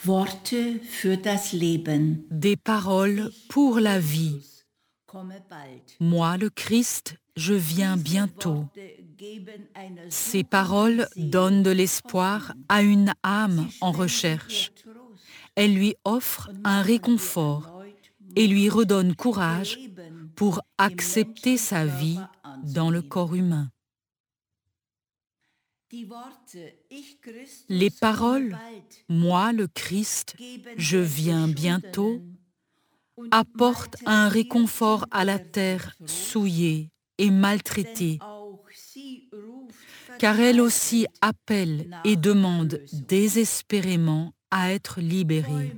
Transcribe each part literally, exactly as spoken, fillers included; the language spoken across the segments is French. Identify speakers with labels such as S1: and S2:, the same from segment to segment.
S1: Worte für das Leben.
S2: Des paroles pour la vie. Moi, le Christ, je viens bientôt. Ces paroles donnent de l'espoir à une âme en recherche. Elles lui offrent un réconfort et lui redonnent courage pour accepter sa vie dans le corps humain. Les paroles « Moi, le Christ, je viens bientôt » apportent un réconfort à la terre souillée et maltraitée, car elle aussi appelle et demande désespérément à être libérée.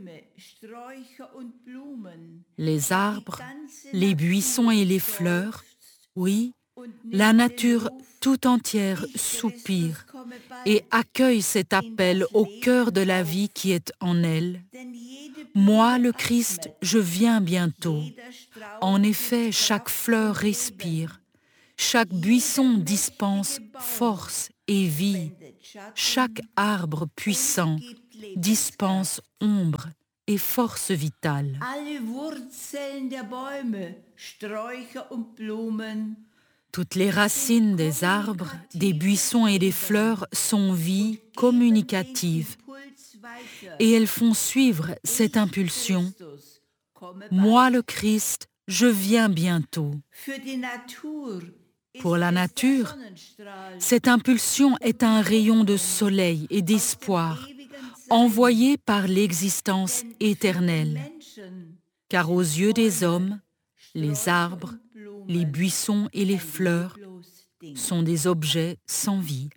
S2: Les arbres, les buissons et les fleurs, oui, la nature tout entière soupire et accueille cet appel au cœur de la vie qui est en elle. Moi, le Christ, je viens bientôt. En effet, chaque fleur respire, chaque buisson dispense force et vie, chaque arbre puissant dispense ombre et force vitale. Toutes les racines des arbres, des buissons et des fleurs sont vie communicative et elles font suivre cette impulsion. Moi, le Christ, je viens bientôt. Pour la nature, cette impulsion est un rayon de soleil et d'espoir envoyé par l'existence éternelle. Car aux yeux des hommes, les arbres, les buissons et les fleurs sont des objets sans vie.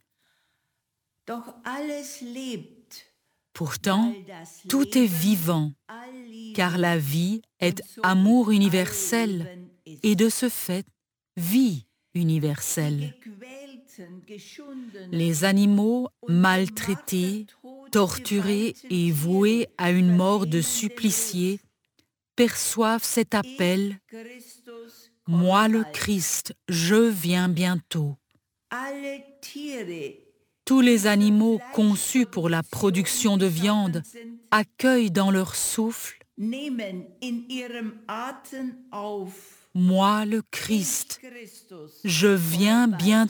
S2: Pourtant, tout est vivant, car la vie est amour universel et de ce fait, vie universelle. Les animaux maltraités, torturés et voués à une mort de suppliciés perçoivent cet appel « Moi le Christ, je viens bientôt ». Tous les animaux conçus pour la production de viande accueillent dans leur souffle « Moi le Christ, je viens bientôt ».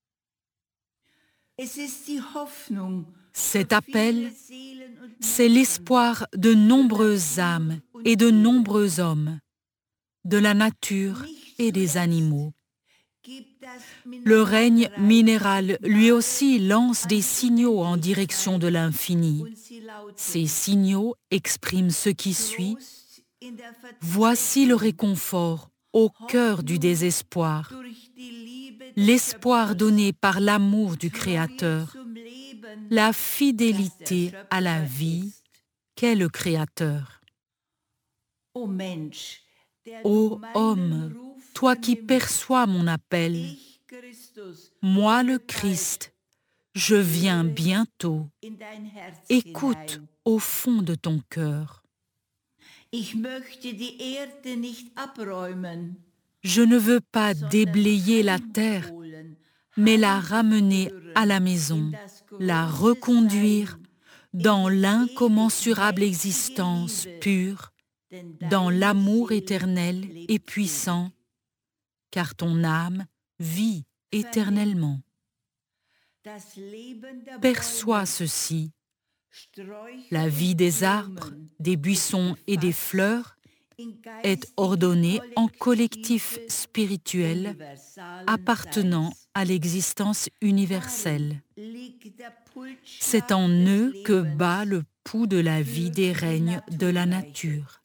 S2: Cet appel, c'est l'espoir de nombreuses âmes et de nombreux hommes, de la nature et des animaux. Le règne minéral, lui aussi, lance des signaux en direction de l'infini. Ces signaux expriment ce qui suit. Voici le réconfort au cœur du désespoir, l'espoir donné par l'amour du Créateur, la fidélité à la vie qu'est le Créateur. Ô homme, toi qui perçois mon appel, moi le Christ, je viens bientôt. Écoute au fond de ton cœur. Je ne veux pas déblayer la terre, mais la ramener à la maison, la reconduire dans l'incommensurable existence pure, dans l'amour éternel et puissant, car ton âme vit éternellement. Perçois ceci. La vie des arbres, des buissons et des fleurs est ordonnée en collectif spirituel appartenant à l'existence universelle. C'est en eux que bat le pouls de la vie des règnes de la nature.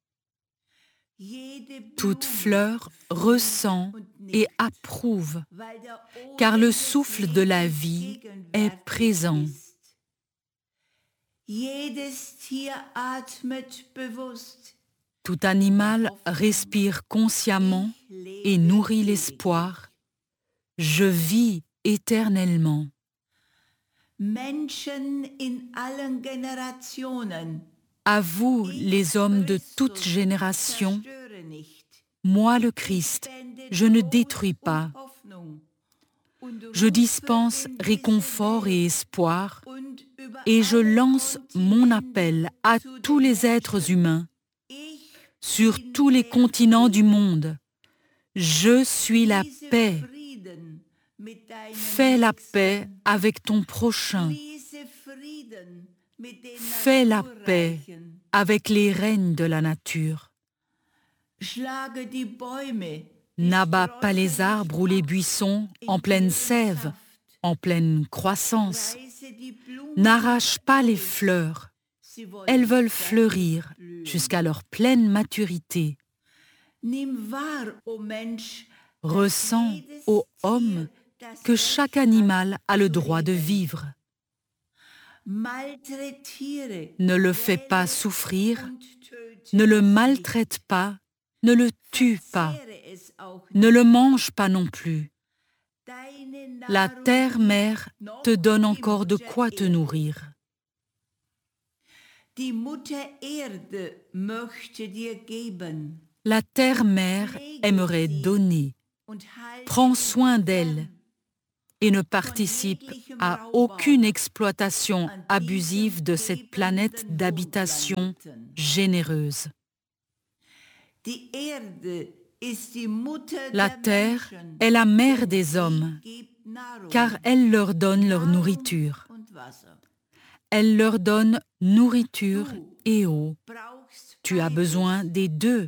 S2: Toute fleur ressent et approuve, car le souffle de la vie est présent. Tout animal respire consciemment et nourrit l'espoir. Je vis éternellement. À vous, les hommes de toute génération, moi le Christ, je ne détruis pas. Je dispense réconfort et espoir et je lance mon appel à tous les êtres humains, sur tous les continents du monde. Je suis la paix. Fais la paix avec ton prochain. Fais la paix avec les règnes de la nature. N'abat pas les arbres ou les buissons en pleine sève, en pleine croissance. N'arrache pas les fleurs. Elles veulent fleurir jusqu'à leur pleine maturité. Ressens, ô homme, que chaque animal a le droit de vivre. Ne le fais pas souffrir, ne le maltraite pas, ne le tue pas, ne le mange pas non plus. La terre-mère te donne encore de quoi te nourrir. La terre-mère aimerait donner. Prends soin d'elle et ne participe à aucune exploitation abusive de cette planète d'habitation généreuse. La terre est la mère des hommes, car elle leur donne leur nourriture. Elle leur donne nourriture et eau. Tu as besoin des deux.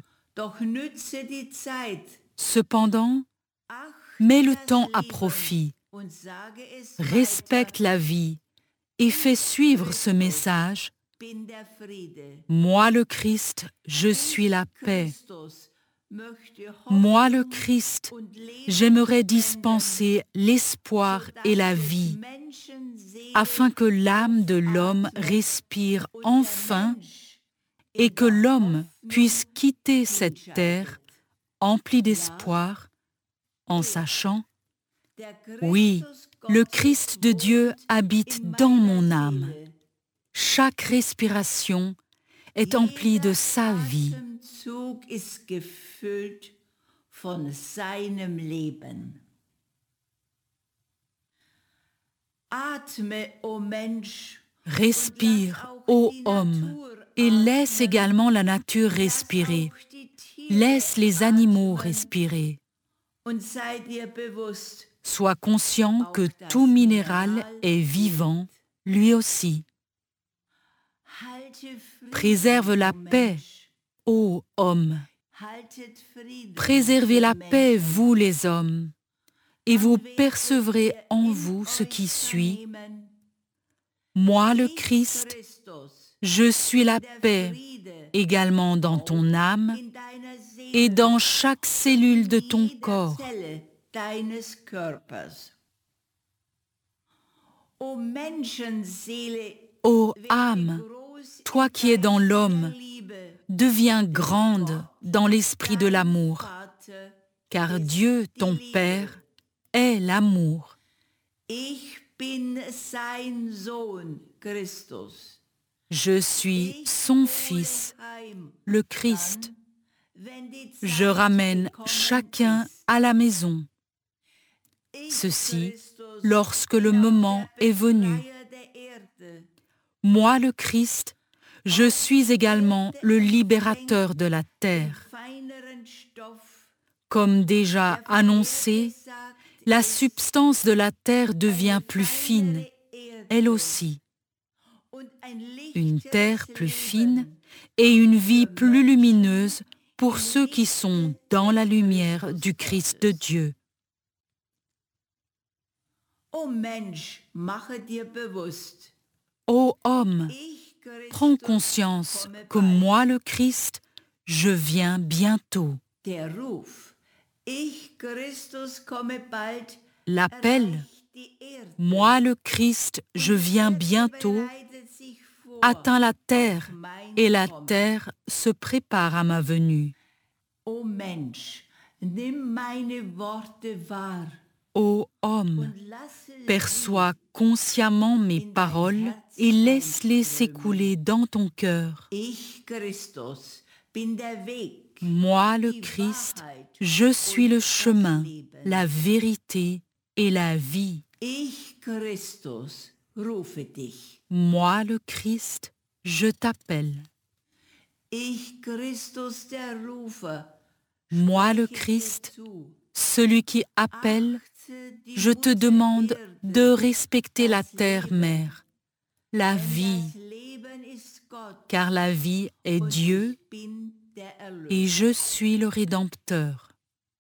S2: Cependant, mets le temps à profit. Respecte la vie et fais suivre ce message. Moi le Christ, je suis la paix. Moi le Christ, j'aimerais dispenser l'espoir et la vie, afin que l'âme de l'homme respire enfin et que l'homme puisse quitter cette terre emplie d'espoir en sachant: oui, le Christ de Dieu habite dans mon âme. Chaque respiration est emplie de sa vie. Respire, ô homme, et laisse également la nature respirer. Laisse les animaux respirer. Sois conscient que tout minéral est vivant, lui aussi. Préserve la paix, ô homme. Préservez la paix, vous les hommes, et vous percevrez en vous ce qui suit. Moi, le Christ, je suis la paix, également dans ton âme et dans chaque cellule de ton corps. Ô âme, toi qui es dans l'homme, deviens grande dans l'esprit de l'amour, car Dieu, ton Père, est l'amour. Je suis son Fils, le Christ. Je ramène chacun à la maison. Ceci lorsque le moment est venu. Moi, le Christ, je suis également le libérateur de la terre. Comme déjà annoncé, la substance de la terre devient plus fine, elle aussi. Une terre plus fine et une vie plus lumineuse pour ceux qui sont dans la lumière du Christ de Dieu. Ô homme, prends conscience que moi, le Christ, je viens bientôt. L'appel, moi, le Christ, je viens bientôt, atteint la terre et la terre se prépare à ma venue. Ô homme, perçois consciemment mes paroles et laisse-les s'écouler dans ton cœur. Moi, le Christ, je suis le chemin, la vérité et la vie.
S1: rufe dich.
S2: Moi, le Christ, je t'appelle.
S1: Ich, Christus der Rufer,
S2: Moi, le
S1: spreche dir
S2: Christ,
S1: zu.
S2: celui qui appelle,
S1: Achte die
S2: je te
S1: Mutter
S2: demande
S1: Erde,
S2: de respecter la
S1: das
S2: terre-mère, la
S1: Denn
S2: vie,
S1: das Leben ist Gott,
S2: car la vie est
S1: und
S2: Dieu
S1: ich bin der
S2: et
S1: Erlöser.
S2: je suis le Rédempteur.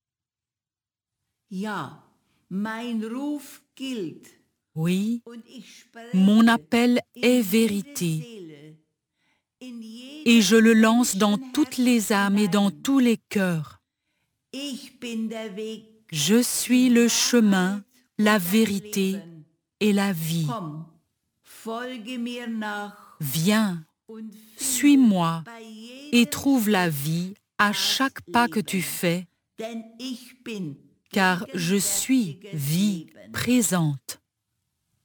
S1: Ja, mein Ruf gilt,
S2: Oui,
S1: und ich spreche
S2: mon appel
S1: in
S2: est
S1: jede
S2: vérité,
S1: Seele, in
S2: et je le
S1: jedes
S2: lance dans toutes les
S1: Menschenherz
S2: âmes et dans
S1: hinein.
S2: tous les cœurs.
S1: Ich bin der Weg,
S2: Je suis
S1: die
S2: le
S1: Wahrheit
S2: chemin,
S1: und
S2: la
S1: das
S2: vérité
S1: Leben.
S2: et la vie.
S1: Komm, folge mir nach
S2: Viens,
S1: und finde
S2: suis-moi
S1: bei jedem
S2: et trouve la
S1: Schritt
S2: vie à
S1: das
S2: chaque pas que tu
S1: Leben.
S2: fais,
S1: Denn ich bin
S2: car je suis
S1: gegenwärtiges
S2: vie
S1: Leben.
S2: présente.